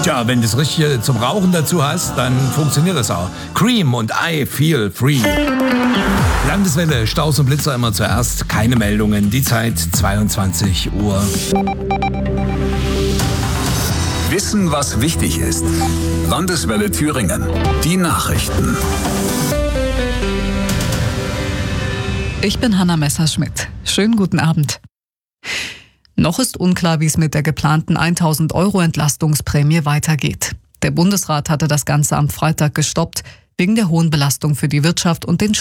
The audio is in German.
Tja, wenn du das Richtige zum Rauchen dazu hast, dann funktioniert das auch. Cream und I Feel Free. Landeswelle, Staus und Blitzer immer zuerst. Keine Meldungen. Die Zeit 22 Uhr. Wissen, was wichtig ist. Landeswelle Thüringen. Die Nachrichten. Ich bin Hanna Messerschmidt. Schönen guten Abend. Noch ist unklar, wie es mit der geplanten 1.000 € Entlastungsprämie weitergeht. Der Bundesrat hatte das Ganze am Freitag gestoppt, wegen der hohen Belastung für die Wirtschaft und den